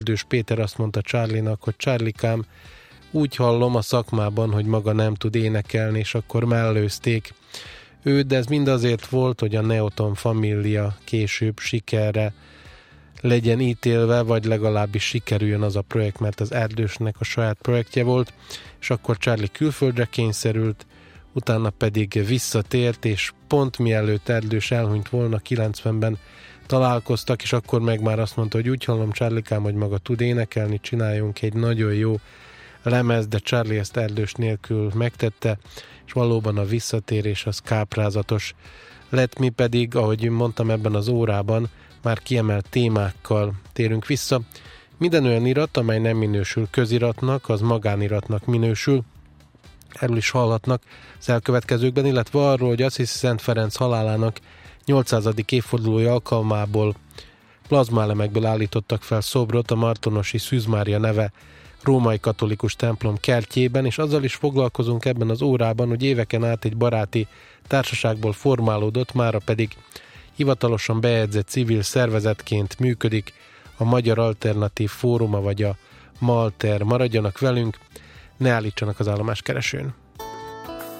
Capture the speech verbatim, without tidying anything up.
Erdős Péter azt mondta Charlie-nak, hogy Charlie-kám, úgy hallom a szakmában, hogy maga nem tud énekelni, és akkor mellőzték őt, de ez mind azért volt, hogy a Neoton Família később sikerre legyen ítélve, vagy legalábbis sikerüljön az a projekt, mert az Erdősnek a saját projektje volt, és akkor Charlie külföldre kényszerült, utána pedig visszatért, és pont mielőtt Erdős elhunyt volna kilencvenben találkoztak, és akkor meg már azt mondta, hogy úgy hallom, Charlie-kám, hogy maga tud énekelni, csináljunk egy nagyon jó lemez, de Charlie ezt Erdős nélkül megtette, és valóban a visszatérés az káprázatos lett. Mi pedig, ahogy mondtam, ebben az órában már kiemelt témákkal térünk vissza. Minden olyan irat, amely nem minősül köziratnak, az magániratnak minősül. Erről is hallhatnak az elkövetkezőkben, illetve arról, hogy Assisi Szent Ferenc halálának nyolcszázadik évfordulója alkalmából plazmaelemekből állítottak fel szobrot a martonosi Szűz Mária neve római katolikus templom kertjében, és azzal is foglalkozunk ebben az órában, hogy éveken át egy baráti társaságból formálódott, mára pedig hivatalosan bejegyzett civil szervezetként működik a Magyar Alternatív Fóruma, vagy a Malter. Maradjanak velünk, ne állítsanak az állomáskeresőn.